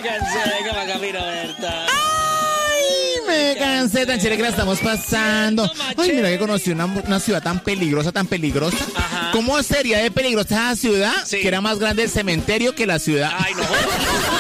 cansé, que va Camilo Berta. Me cansé, tan chévere que la estamos pasando. Ay, mira que conocí una ciudad tan peligrosa, tan peligrosa. Ajá. ¿Cómo sería de peligrosa esa ciudad? Sí. Que era más grande el cementerio que la ciudad. Ay, no.